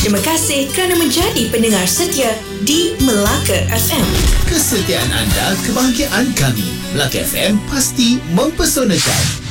Terima kasih kerana menjadi pendengar setia di Melaka FM. Kesetiaan anda, kebahagiaan kami. Melaka FM pasti mempesonakan.